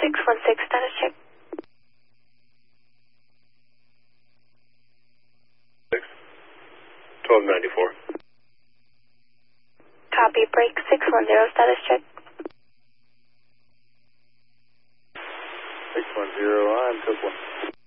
616, status check. 1294. Copy, break 610, status check. 610, I'm took one.